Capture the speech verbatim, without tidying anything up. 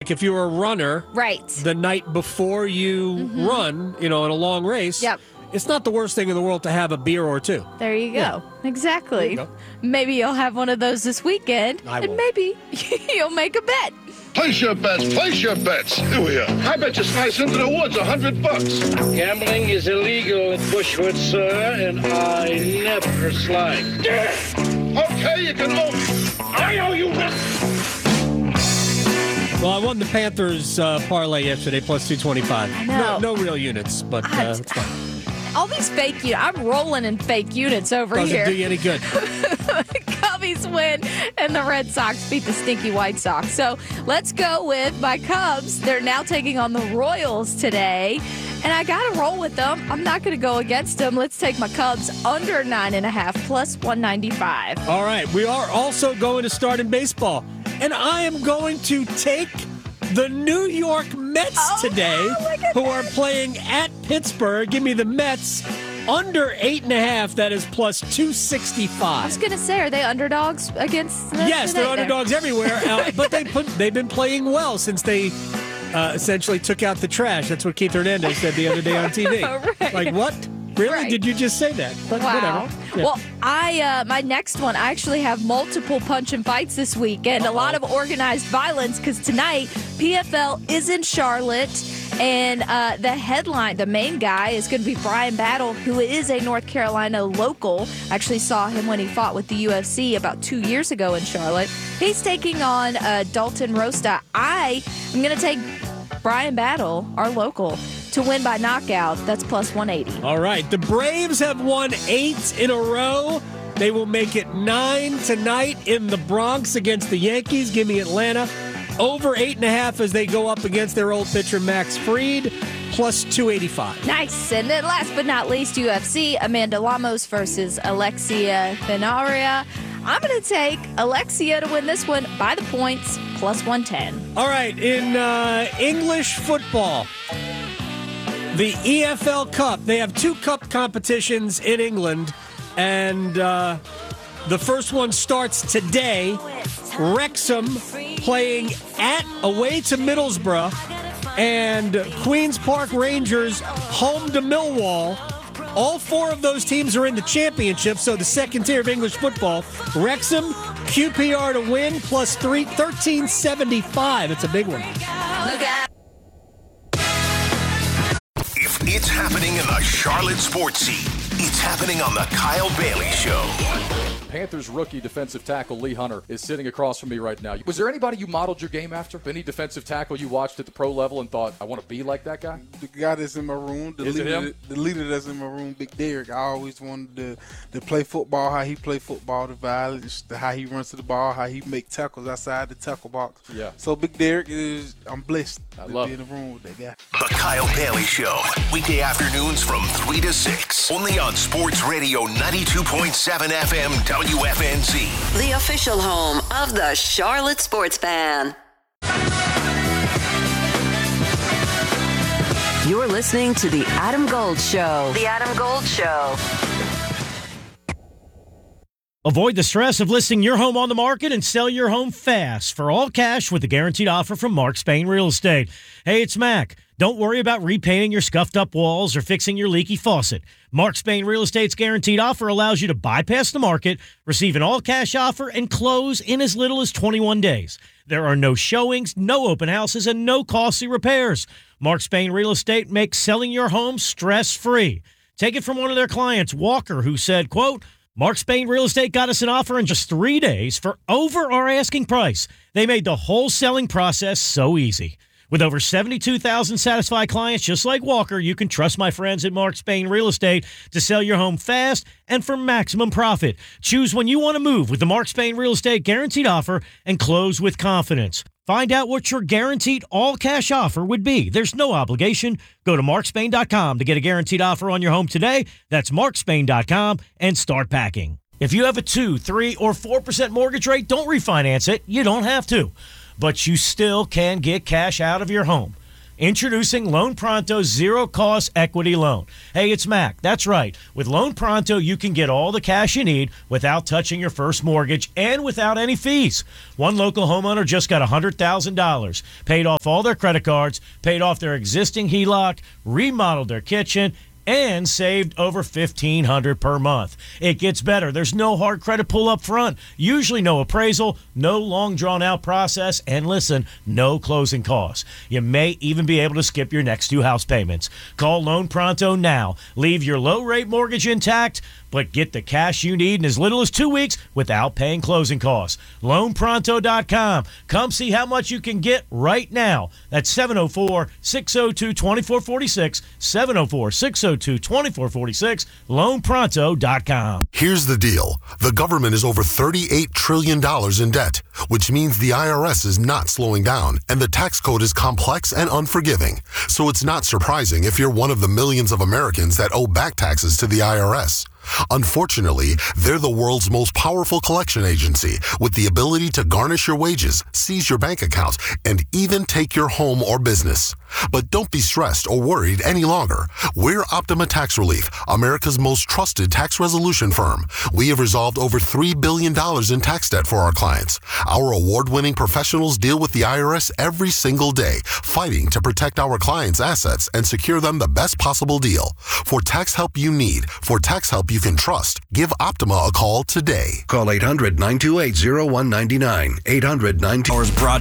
like if you're a runner, right, the night before you mm-hmm. run, you know, in a long race, yep. it's not the worst thing in the world to have a beer or two. There you go. Yeah. Exactly. You go. Maybe you'll have one of those this weekend, I and won't. maybe you'll make a bet. Place your bets, place your bets. Here we are. I bet you slice into the woods a hundred bucks. Gambling is illegal in Bushwood, sir, and I never slide. Okay, you can owe. I owe you this. Well, I won the Panthers uh, parlay yesterday, plus two twenty-five. I know. No, no real units, but uh, it's fine. All these fake units. I'm rolling in fake units over Doesn't here. do you any good. Cubbies win, and the Red Sox beat the stinky White Sox. So let's go with my Cubs. They're now taking on the Royals today, and I got to roll with them. I'm not going to go against them. Let's take my Cubs under nine and a half, plus one ninety-five. All right, we are also going to start in baseball, and I am going to take the New York Mets oh, today, no, who are playing at Pittsburgh. Give me the Mets under eight and a half. That is plus two sixty-five. I was going to say, are they underdogs against? The yes, they're underdogs everywhere, uh, but they put they've been playing well since they uh, essentially took out the trash. That's what Keith Hernandez said the other day on T V. Right. Like what? Really? Right. Did you just say that? But wow. whatever. Yeah. Well, I uh, my next one, I actually have multiple punch and fights this week and Uh-oh. a lot of organized violence because tonight P F L is in Charlotte. And uh, the headline, the main guy, is going to be Brian Battle, who is a North Carolina local. I actually saw him when he fought with the U F C about two years ago in Charlotte. He's taking on uh, Dalton Rosta. I am going to take Brian Battle, our local, to win by knockout. That's plus one eighty. All right. The Braves have won eight in a row. They will make it nine tonight in the Bronx against the Yankees. Give me Atlanta. Over eight and a half as they go up against their old pitcher, Max Fried, plus two eighty-five. Nice. And then last but not least, U F C, Amanda Lamos versus Alexia Benaria. I'm going to take Alexia to win this one by the points, plus one ten. All right. In uh, English football, the E F L Cup, they have two cup competitions in England, and uh, the first one starts today. Wrexham playing at away to Middlesbrough, and Queen's Park Rangers home to Millwall. All four of those teams are in the championship, so the second tier of English football. Wrexham, Q P R to win, plus three, thirteen seventy-five. It's a big one. If it's happening in the Charlotte sports scene, it's happening on the Kyle Bailey Show. Panthers rookie defensive tackle Lee Hunter is sitting across from me right now. Was there anybody you modeled your game after? Any defensive tackle you watched at the pro level and thought, I want to be like that guy? The guy that's in my room, the, Is it leader, him? the leader that's in my room, Big Derek. I always wanted to, to play football, how he play football, the violence, the, how he runs to the ball, how he make tackles outside the tackle box. Yeah. So Big Derek is, I'm blessed I to love be it. in the room with that guy. The Kyle Bailey Show, weekday afternoons from three to six, only on Sports Radio ninety-two point seven F M W F N Z. The official home of the Charlotte Sports Fan. You're listening to The Adam Gold Show. The Adam Gold Show. Avoid the stress of listing your home on the market and sell your home fast for all cash with a guaranteed offer from Mark Spain Real Estate. Hey, it's Mac. Don't worry about repainting your scuffed up walls or fixing your leaky faucet. Mark Spain Real Estate's guaranteed offer allows you to bypass the market, receive an all-cash offer, and close in as little as twenty-one days. There are no showings, no open houses, and no costly repairs. Mark Spain Real Estate makes selling your home stress-free. Take it from one of their clients, Walker, who said, quote, Mark Spain Real Estate got us an offer in just three days for over our asking price. They made the whole selling process so easy. With over seventy-two thousand satisfied clients just like Walker, you can trust my friends at Mark Spain Real Estate to sell your home fast and for maximum profit. Choose when you want to move with the Mark Spain Real Estate guaranteed offer and close with confidence. Find out what your guaranteed all-cash offer would be. There's no obligation. Go to mark spain dot com to get a guaranteed offer on your home today. That's mark spain dot com and start packing. If you have a two, three, or four percent mortgage rate, don't refinance it. You don't have to. But you still can get cash out of your home. Introducing Loan Pronto's zero-cost equity loan. Hey, it's Mac. That's right. With Loan Pronto, you can get all the cash you need without touching your first mortgage and without any fees. One local homeowner just got one hundred thousand dollars, paid off all their credit cards, paid off their existing H E L O C, remodeled their kitchen, and saved over fifteen hundred dollars per month. It gets better. There's no hard credit pull up front, usually no appraisal, no long drawn-out process, and listen, no closing costs. You may even be able to skip your next two house payments. Call Loan Pronto now. Leave your low-rate mortgage intact, but get the cash you need in as little as two weeks without paying closing costs. loan pronto dot com. Come see how much you can get right now. That's seven oh four, six oh two, two four four six, seven oh four, six oh two, two four four six, loan pronto dot com. Here's the deal. The government is over thirty-eight trillion dollars in debt, which means the I R S is not slowing down, and the tax code is complex and unforgiving. So it's not surprising if you're one of the millions of Americans that owe back taxes to the I R S. Unfortunately, they're the world's most powerful collection agency with the ability to garnish your wages, seize your bank accounts, and even take your home or business. But don't be stressed or worried any longer. We're Optima Tax Relief, America's most trusted tax resolution firm. We have resolved over three billion dollars in tax debt for our clients. Our award-winning professionals deal with the I R S every single day, fighting to protect our clients' assets and secure them the best possible deal. For tax help you need, for tax help you can trust, give Optima a call today. Call eight hundred, nine two eight, oh one nine nine. eight hundred, nine two eight.